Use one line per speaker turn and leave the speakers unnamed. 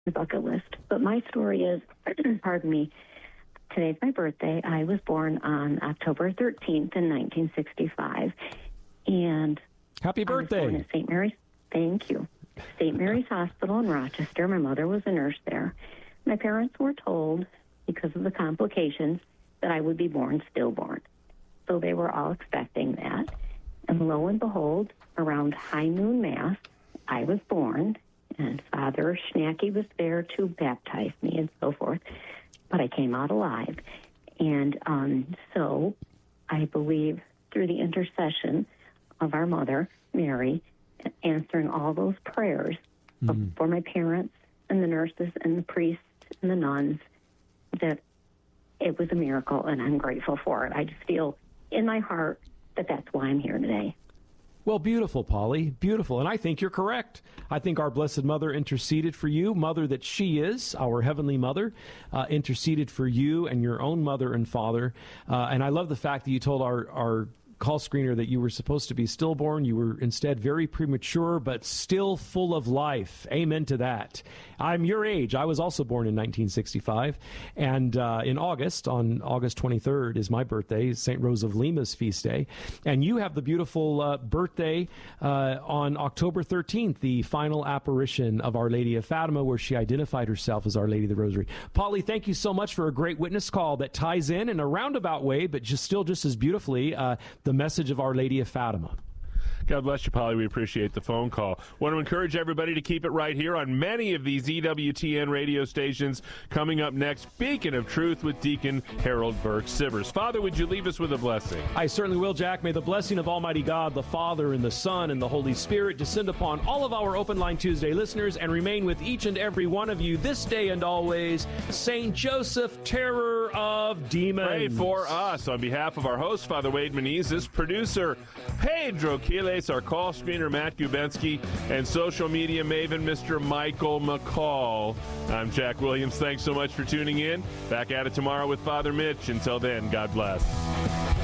the bucket list. But my story is, pardon me, today's my birthday. I was born on October 13th in 1965. And
happy birthday.
I was born at St. Mary's. Thank you. St. Mary's Hospital in Rochester. My mother was a nurse there. My parents were told, because of the complications, that I would be born stillborn. So they were all expecting that. And lo and behold, around high noon mass, I was born, and Father Schnacky was there to baptize me and so forth. But I came out alive. And so I believe through the intercession of our mother, Mary, answering all those prayers for my parents and the nurses and the priests and the nuns, that it was a miracle, and I'm grateful for it. I just feel in my heart that that's why I'm here today.
Well, beautiful, Polly, beautiful. And I think you're correct. I think our Blessed Mother interceded for you, Mother that she is, our Heavenly Mother, interceded for you and your own mother and father. And I love the fact that you told our call screener that you were supposed to be stillborn. You were instead very premature, but still full of life. Amen to that. I'm your age. I was also born in 1965. And in August, on August 23rd, is my birthday, St. Rose of Lima's feast day. And you have the beautiful birthday on October 13th, the final apparition of Our Lady of Fatima, where she identified herself as Our Lady of the Rosary. Polly, thank you so much for a great witness call that ties in a roundabout way, but just as beautifully, the message of Our Lady of Fatima.
God bless you, Polly. We appreciate the phone call. Want to encourage everybody to keep it right here on many of these EWTN radio stations. Coming up next, Beacon of Truth with Deacon Harold Burke-Sivers. Father, would you leave us with a blessing?
I certainly will, Jack. May the blessing of Almighty God, the Father, and the Son, and the Holy Spirit descend upon all of our Open Line Tuesday listeners and remain with each and every one of you this day and always. Saint Joseph, terror of demons.
Pray for us. On behalf of our host, Father Wade Menezes, producer Pedro Quiles, our call screener, Matt Gubensky, and social media maven, Mr. Michael McCall. I'm Jack Williams. Thanks so much for tuning in. Back at it tomorrow with Father Mitch. Until then, God bless.